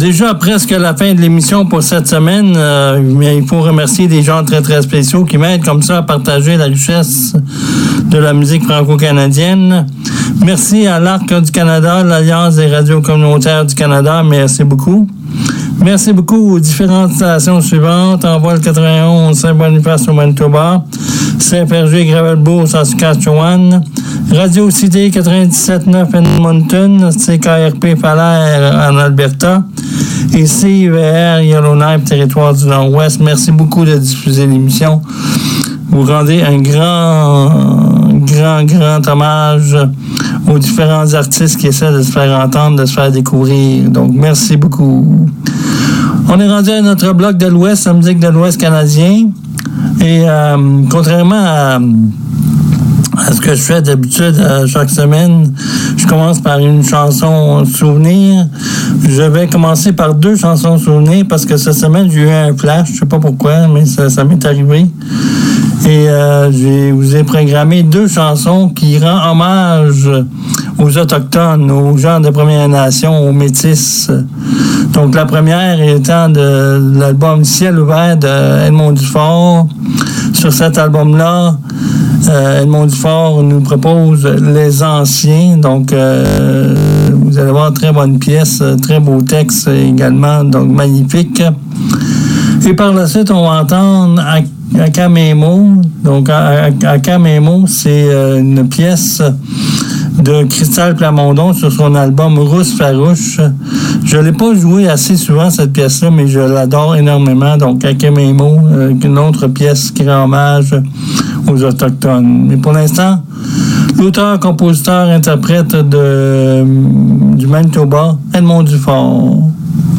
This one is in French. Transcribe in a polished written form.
déjà presque la fin de l'émission pour cette semaine, mais il faut remercier des gens très, très spéciaux qui m'aident comme ça à partager la richesse de la musique franco-canadienne. Merci à l'Arc du Canada, l'Alliance des radios communautaires du Canada. Merci beaucoup. Merci beaucoup aux différentes stations suivantes. Envol 91, Saint-Boniface au Manitoba, Saint-Ferjé-Gravelbourg, Saskatchewan, Radio Cité 97.9 Edmonton, CKRP Falaire en Alberta et CIVR Yellowknife, territoire du Nord-Ouest. Merci beaucoup de diffuser l'émission. Vous rendez un grand hommage aux différents artistes qui essaient de se faire entendre, de se faire découvrir. Donc, merci beaucoup. On est rendu à notre bloc de l'Ouest, la musique de l'Ouest canadien. Et contrairement à ce que je fais d'habitude chaque semaine, je commence par une chanson souvenir. Je vais commencer par 2 chansons souvenirs parce que cette semaine, j'ai eu un flash. Je sais pas pourquoi, mais ça m'est arrivé. Et je vous ai programmé 2 chansons qui rendent hommage aux Autochtones, aux gens de Première Nation, aux Métis. Donc, la première étant de l'album Ciel ouvert de Edmond Dufort. Sur cet album-là, Edmond Dufort nous propose Les Anciens. Donc, vous allez voir, très bonne pièce, très beau texte également, donc magnifique. Et par la suite, on va entendre Akamemo. Donc, Akamemo, c'est une pièce de Cristal Plamondon sur son album Rousse Farouche. Je ne l'ai pas joué assez souvent, cette pièce-là, mais je l'adore énormément. Donc, Akamemo, une autre pièce qui rend hommage aux Autochtones. Mais pour l'instant, l'auteur, compositeur, interprète du Manitoba, Edmond Dufort.